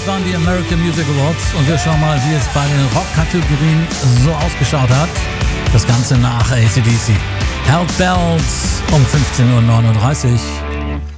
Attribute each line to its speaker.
Speaker 1: waren die American Music Awards und wir schauen mal, wie es bei den Rock-Kategorien so ausgeschaut hat. Das Ganze nach AC/DC. Hellbells um 15:39 Uhr.